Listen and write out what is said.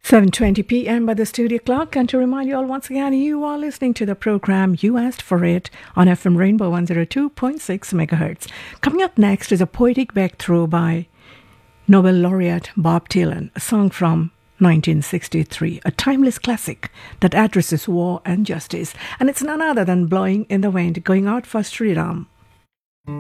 7:20 p.m. by the studio clock, and to remind you all once again, you are listening to the program You Asked For It on FM Rainbow 102.6 megahertz. Coming up next is a poetic breakthrough by Nobel laureate Bob Dylan, a song from 1963, a timeless classic that addresses war and justice, and it's none other than Blowing in the Wind, Going Out for Sri Ram.